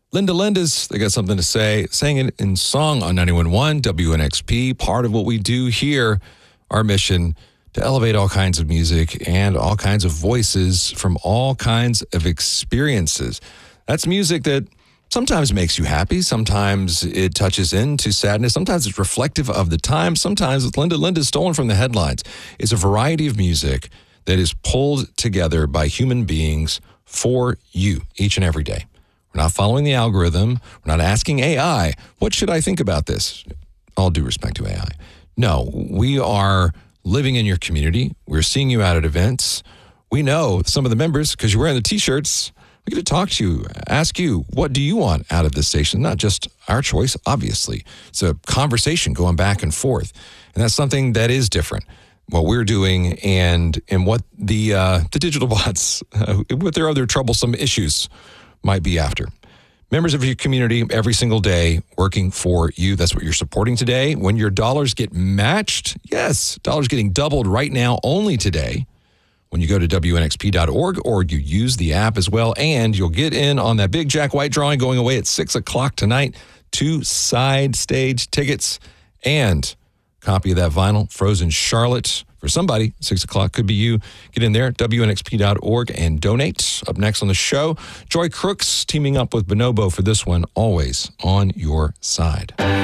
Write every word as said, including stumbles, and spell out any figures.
Linda Linda's, they got something to say, saying it in song on ninety-one point one W N X P. Part of what we do here, our mission to elevate all kinds of music and all kinds of voices from all kinds of experiences. That's music that sometimes makes you happy. Sometimes it touches into sadness. Sometimes it's reflective of the time. Sometimes it's Linda Linda's stolen from the headlines. It's a variety of music that is pulled together by human beings for you each and every day. We're not following the algorithm. We're not asking A I, what should I think about this? All due respect to A I. No, we are living in your community. We're seeing you out at events. We know some of the members, because you're wearing the T-shirts, we get to talk to you, ask you, what do you want out of this station? Not just our choice, obviously. It's a conversation going back and forth. And that's something that is different, what we're doing and and what the uh, the digital bots, uh, with their other troublesome issues, might be after. Members of your community every single day working for you. That's what you're supporting today. When your dollars get matched, yes, dollars getting doubled right now only today. When you go to W N X P dot org or you use the app as well, and you'll get in on that big Jack White drawing going away at six o'clock tonight. Two side stage tickets and copy of that vinyl, Frozen Charlotte. For somebody, six o'clock could be you. Get in there, W N X P dot org, and donate. Up next on the show, Joy Crooks teaming up with Bonobo for this one, always on your side.